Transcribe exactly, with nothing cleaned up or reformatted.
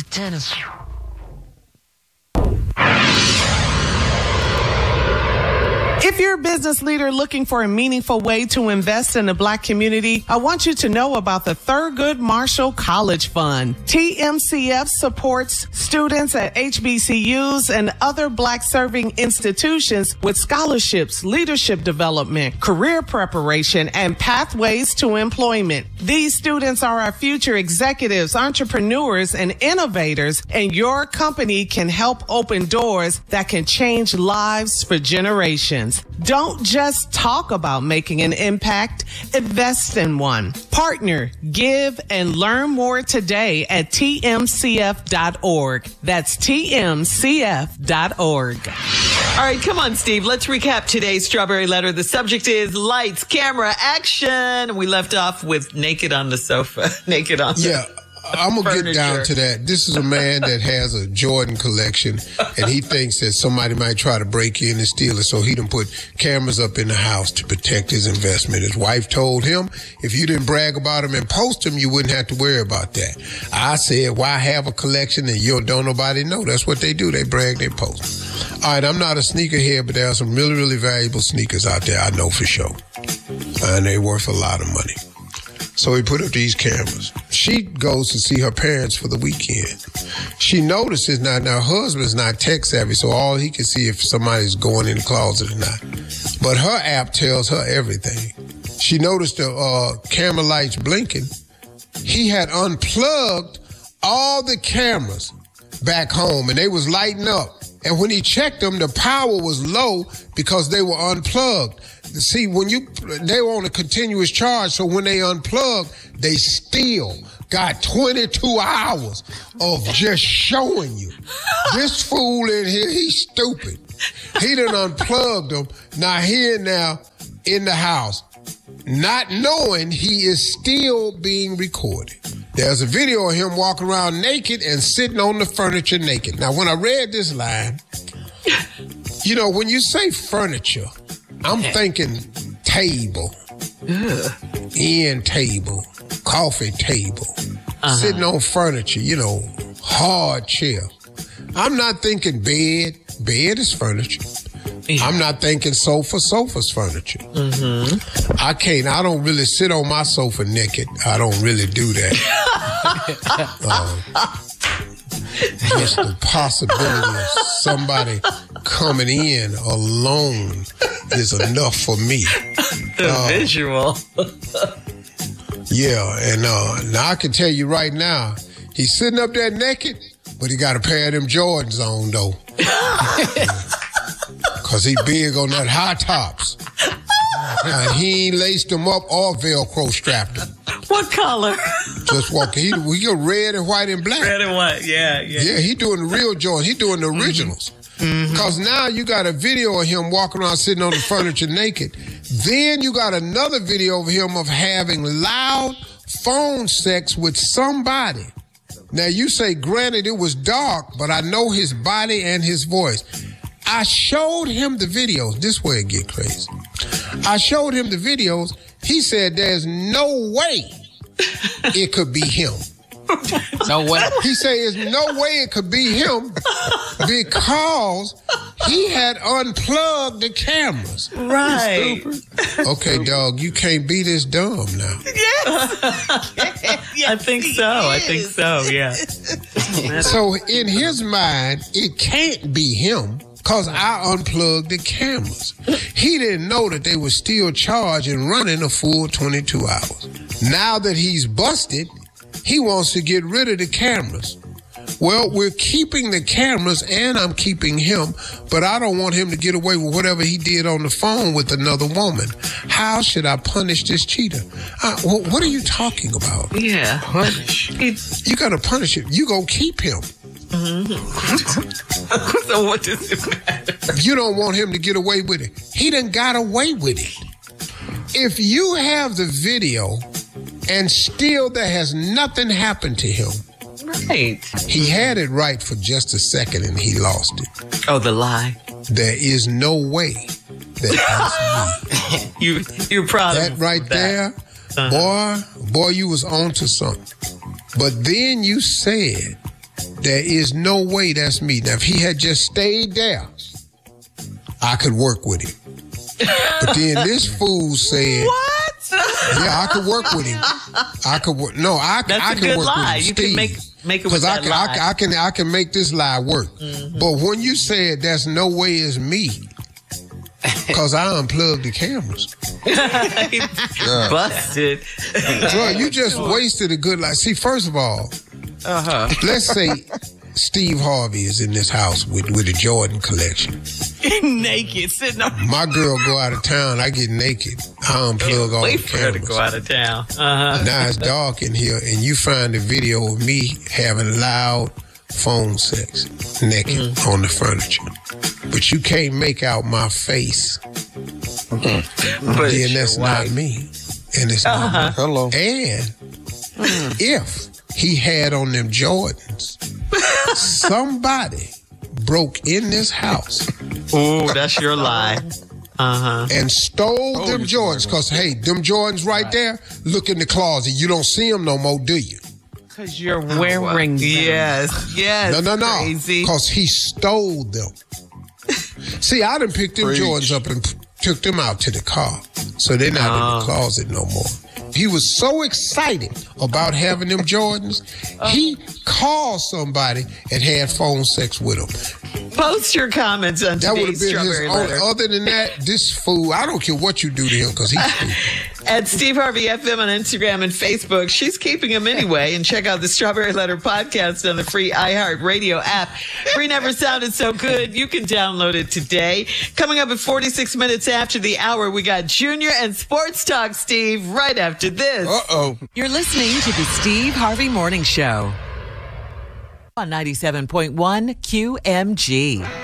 Tennis. If you're a business leader looking for a meaningful way to invest in the Black community, I want you to know about the Thurgood Marshall College Fund. T M C F supports students at H B C Us and other Black-serving institutions with scholarships, leadership development, career preparation, and pathways to employment. These students are our future executives, entrepreneurs, and innovators, and your company can help open doors that can change lives for generations. Don't just talk about making an impact, invest in one. Partner, give, and learn more today at T M C F dot org. That's T M C F dot org. All right, come on, Steve. Let's recap today's Strawberry Letter. The subject is lights, camera, action. We left off with naked on the sofa. Naked on the Yeah. I'm going to furniture. get down to that. This is a man that has a Jordan collection, and he thinks that somebody might try to break in and steal it, so he done put cameras up in the house to protect his investment. His wife told him, if you didn't brag about them and post them, you wouldn't have to worry about that. I said, why have a collection and you don't nobody know? That's what they do. They brag, they post. All right, I'm not a sneakerhead, but there are some really, really valuable sneakers out there, I know for sure. And they're worth a lot of money. So he put up these cameras. She goes to see her parents for the weekend. She notices now, now her husband's not tech savvy, so all he can see if somebody's going in the closet or not. But her app tells her everything. She noticed the uh, camera lights blinking. He had unplugged all the cameras back home, and they was lighting up. And when he checked them, the power was low because they were unplugged. See, when you, they were on a continuous charge, so when they unplugged, they still got twenty-two hours of just showing you. This fool in here, he's stupid. He done unplugged them. Now here now in the house, not knowing he is still being recorded. There's a video of him walking around naked and sitting on the furniture naked. Now, when I read this line, you know, when you say furniture, I'm thinking table, Ugh. end table, coffee table, uh-huh. sitting on furniture, you know, hard chair. I'm not thinking bed. Bed is furniture. Yeah. I'm not thinking sofa. Sofa's furniture. Mm-hmm. I can't. I don't really sit on my sofa naked. I don't really do that. um, just the possibility of somebody coming in alone is enough for me. The uh, visual. yeah, and uh, now I can tell you right now, he's sitting up there naked, but he got a pair of them Jordans on, though. Because he big on that high tops. Now, he ain't laced them up or Velcro strapped them. What color? Just walking. He, he got red and white and black. Red and white, yeah. Yeah, yeah he doing the real Jordans. He doing the originals. Because mm-hmm. now you got a video of him walking around sitting on the furniture naked. Then you got another video of him of having loud phone sex with somebody. Now you say, granted, it was dark, but I know his body and his voice. I showed him the videos. This way it get crazy. I showed him the videos. He said there's no way it could be him. No way. He said there's no way it could be him because he had unplugged the cameras. Right. Okay, dog, you can't be this dumb now. Yes. yes I think so. I think so, yeah. So in his mind, it can't be him because I unplugged the cameras. He didn't know that they were still charged and running a full twenty-two hours. Now that he's busted, he wants to get rid of the cameras. Well, we're keeping the cameras and I'm keeping him, but I don't want him to get away with whatever he did on the phone with another woman. How should I punish this cheater? Uh, wh- what are you talking about? Yeah. Punish? You got to punish him. You going to keep him. Mm-hmm. So what does it matter? You don't want him to get away with it. He done got away with it. If you have the video and still there has nothing happened to him, right. He had it right for just a second and he lost it. Oh, the lie. There is no way that that's me. you, you're proud that of right that. there, uh-huh. boy, boy, you was on to something. But then you said There is no way that's me. Now, if he had just stayed there, I could work with him. But then this fool said, What? yeah, I could work with him. I could work. No, I, That's I a can good work lie. with him. You Steve. can make make it with Because I, that can- lie. I, can- I can I can make this lie work. Mm-hmm. But when you said that's no way it's me, because I unplugged the cameras. Busted. Bro, you just wasted a good life. See, first of all, Uh-huh. let's say Steve Harvey is in this house with, with a Jordan collection. Naked, sitting on. My girl go out of town, I get naked. I unplug all the Wait for her to cameras. go out of town. Uh-huh. Now it's dark in here, and you find a video of me having loud phone sex naked Mm-hmm. on the furniture. But you can't make out my face. But Then it's that's your not wife. me. And it's Uh-huh. not me. Hello. And if he had on them Jordans, somebody broke in this house Ooh, that's your lie. Uh-huh. and stole them you Jordans. Because, hey, them Jordans right there, look in the closet. You don't see them no more, do you? Because you're wearing them. Yes, yes. No, no, no. Crazy. Because he stole them. See, I done picked them Preach. Jordans up and p- took them out to the car. So they're not in the closet no more. He was so excited about having them Jordans, he called somebody and had phone sex with them. Post your comments on That would have today's been his Strawberry own. Letter. Other than that, this fool, I don't care what you do to him because he's stupid. At Steve Harvey F M on Instagram and Facebook. She's keeping him anyway. And check out the Strawberry Letter podcast on the free iHeartRadio app. Free never sounded so good. You can download it today. Coming up at forty-six minutes after the hour, we got Junior and Sports Talk, Steve, right after this. Uh-oh. You're listening to the Steve Harvey Morning Show on ninety-seven point one Q M G.